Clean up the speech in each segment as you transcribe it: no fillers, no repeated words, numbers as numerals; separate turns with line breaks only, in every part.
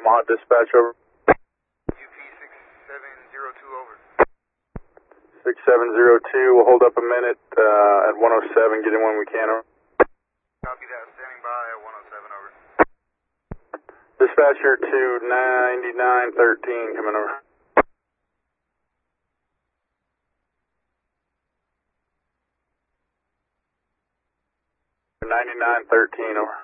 Yamaha dispatch over.
UP 6702 over.
6702, we'll hold up a minute at 107, get in when we can. Over.
Copy that, standing by at 107 over.
Dispatcher to 9913 coming over. 9913 over.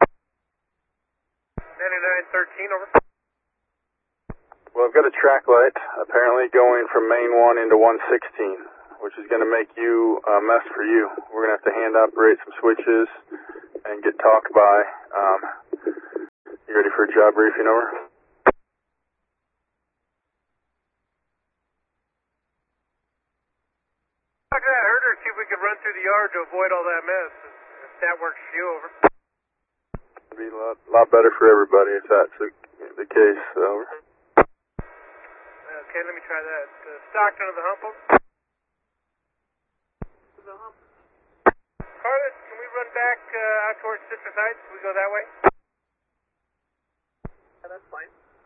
9913 over.
Well, I've got a track light apparently going from main 1 into 116, which is going to make you a mess for you. We're going to have to hand operate some switches and get talked by. You ready for a job briefing? Over.
Talk to that herder, see if we can run through the yard to avoid all that mess. If that works for you, over.
It'd be a lot better for everybody if that's the case. Over.
Okay, let me try that. Stockton to the hump, over. To the hump. Carlos, can we run back out towards Citrus Heights? Can we go that way?
Yeah, that's fine.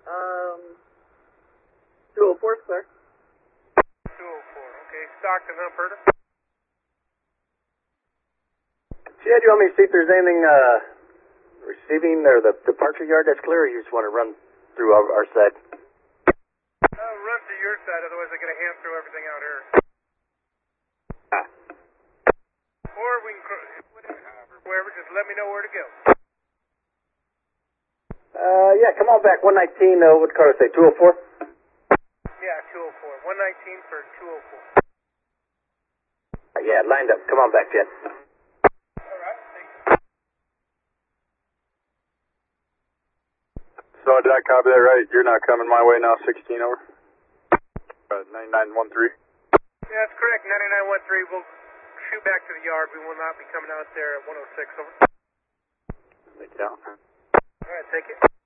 204 is clear.
204, okay. Stockton hump, herder.
Chad, you want me to see if there's anything receiving or the departure yard that's clear, or you just want to run through our side?
Run to your side, otherwise I get a hand through everything out here. Or we can, wherever, just let me know where to go.
Yeah, come on back. 119, what did Carter say, 204?
Yeah, 204. 119 for 204.
Yeah, lined up. Come on back, Chad.
All right, thank you.
So did I copy that right? You're not coming my way now, 16 over? 9913.
Yeah, that's correct. 9913. We'll shoot back to the yard. We will not be coming out there at 106 over.
Thank you.
All right, take it.